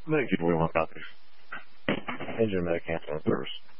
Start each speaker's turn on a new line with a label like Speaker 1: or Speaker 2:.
Speaker 1: Medic 241 copies. Engine medic cancel on service.